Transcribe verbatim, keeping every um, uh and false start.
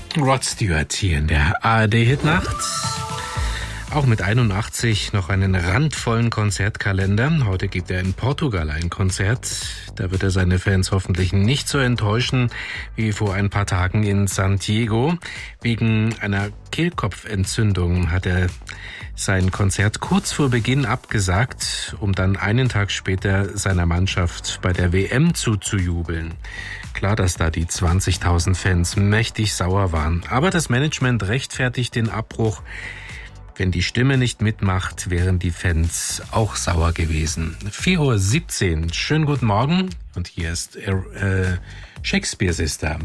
Rod Stewart hier in der A R D-Hitnacht. Auch mit einundachtzig noch einen randvollen Konzertkalender. Heute gibt er in Portugal ein Konzert. Da wird er seine Fans hoffentlich nicht so enttäuschen wie vor ein paar Tagen in San Diego. Wegen einer Kehlkopfentzündung hat er sein Konzert kurz vor Beginn abgesagt, um dann einen Tag später seiner Mannschaft bei der W M zuzujubeln. Klar, dass da die zwanzigtausend Fans mächtig sauer waren. Aber das Management rechtfertigt den Abbruch. Wenn die Stimme nicht mitmacht, wären die Fans auch sauer gewesen. vier Uhr siebzehn, schönen guten Morgen. Und hier ist äh, Shakespeare Sister